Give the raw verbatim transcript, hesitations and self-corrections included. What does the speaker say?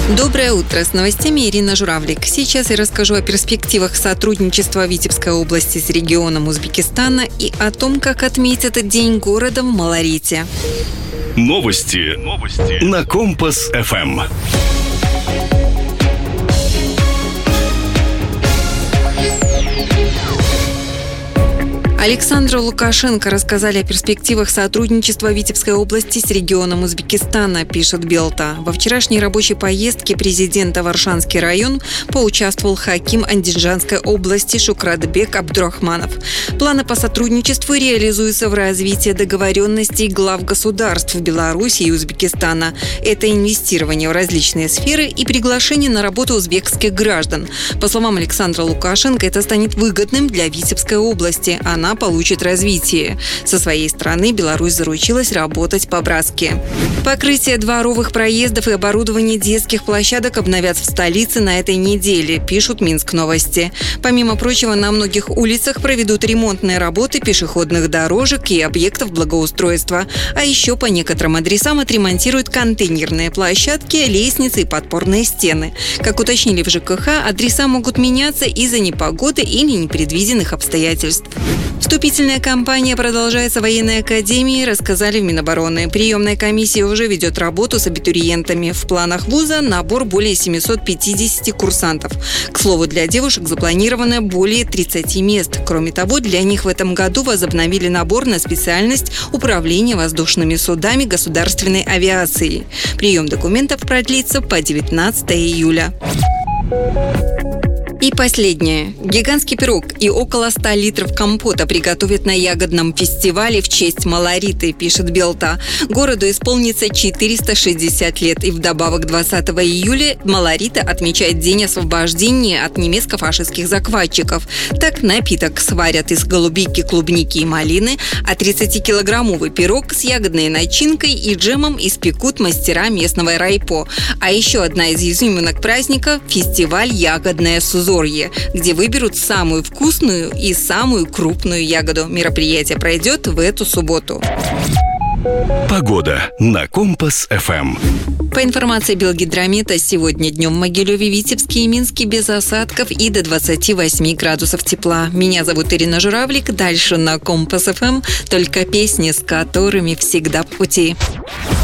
Доброе утро. С новостями Ирина Журавлик. Сейчас я расскажу о перспективах сотрудничества Витебской области с регионом Узбекистана и о том, как отметят День города в Маларите. Новости. Новости. На Компас-ФМ. Александру Лукашенко рассказали о перспективах сотрудничества Витебской области с регионом Узбекистана, пишет Белта. Во вчерашней рабочей поездке президента в Оршанский район поучаствовал хаким Андижанской области Шукратбек Абдурахманов. Планы по сотрудничеству реализуются в развитии договоренностей глав государств Беларуси и Узбекистана. Это инвестирование в различные сферы и приглашение на работу узбекских граждан. По словам Александра Лукашенко, это станет выгодным для Витебской области. Она получит развитие. Со своей стороны Беларусь заручилась работать по-братски. Покрытие дворовых проездов и оборудование детских площадок обновят в столице на этой неделе, пишут Минск новости. Помимо прочего, на многих улицах проведут ремонтные работы пешеходных дорожек и объектов благоустройства. А еще по некоторым адресам отремонтируют контейнерные площадки, лестницы и подпорные стены. Как уточнили в ЖКХ, адреса могут меняться из-за непогоды или непредвиденных обстоятельств. Вступительная кампания продолжается в военной академии, рассказали в Минобороны. Приемная комиссия уже ведет работу с абитуриентами. В планах вуза набор более семисот пятидесяти курсантов. К слову, для девушек запланировано более тридцати мест. Кроме того, для них в этом году возобновили набор на специальность управления воздушными судами государственной авиации. Прием документов продлится по девятнадцатое июля. И последнее. Гигантский пирог и около ста литров компота приготовят на ягодном фестивале в честь Малариты, пишет Белта. Городу исполнится четыреста шестьдесят лет, и вдобавок двадцатого июля Маларита отмечает День освобождения от немецко-фашистских захватчиков. Так напиток сварят из голубики, клубники и малины, а тридцатикилограммовый пирог с ягодной начинкой и джемом испекут мастера местного райпо. А еще одна из изюминок праздника – фестиваль «Ягодное Сузорье», где выберут самую вкусную и самую крупную ягоду. Мероприятие пройдет в эту субботу. Погода на Компас-ФМ. По информации Белгидромета, сегодня днем в Могилеве, Витебске и Минске без осадков и до двадцати восьми градусов тепла. Меня зовут Ирина Журавлик. Дальше на Компас-ФМ только песни, с которыми всегда в пути.